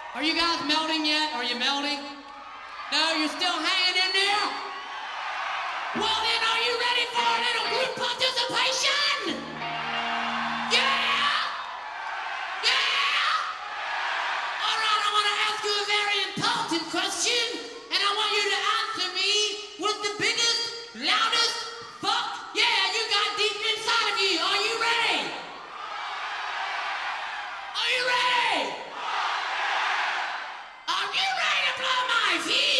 Are you guys melting yet? Are you melting? No, you're still hanging in there? Well then, are you ready for a little group participation? Yeah! Yeah! All right, I want to ask you a very important question, and I want you to answer me with the biggest, loudest fuck yeah you got deep inside of you. Are you ready? Are you ready? Are you ready to blow my fuse?